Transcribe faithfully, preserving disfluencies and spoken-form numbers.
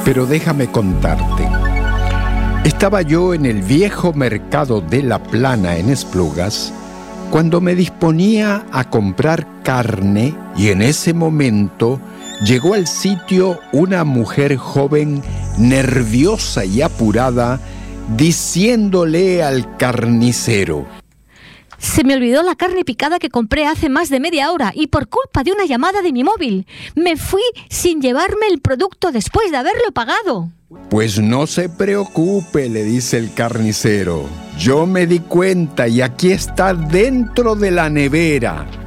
Pero déjame contarte. Estaba yo en el viejo mercado de La Plana en Esplugas cuando me disponía a comprar carne y en ese momento llegó al sitio una mujer joven, nerviosa y apurada, diciéndole al carnicero: Se me olvidó la carne picada que compré hace más de media hora y por culpa de una llamada de mi móvil me fui sin llevarme el producto después de haberlo pagado. Pues no se preocupe, le dice el carnicero. Yo me di cuenta y aquí está dentro de la nevera.